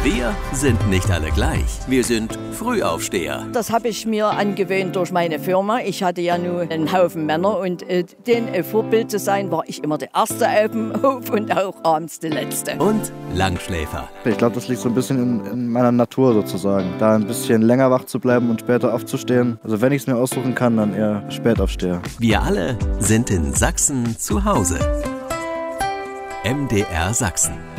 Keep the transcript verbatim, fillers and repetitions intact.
Wir sind nicht alle gleich. Wir sind Frühaufsteher. Das habe ich mir angewöhnt durch meine Firma. Ich hatte ja nur einen Haufen Männer und äh, denen ein Vorbild zu sein, war ich immer der Erste auf dem Hof und auch abends der Letzte. Und Langschläfer. Ich glaube, das liegt so ein bisschen in, in meiner Natur sozusagen. Da ein bisschen länger wach zu bleiben und später aufzustehen. Also wenn ich es mir aussuchen kann, dann eher Spätaufsteher. Wir alle sind in Sachsen zu Hause. M D R Sachsen.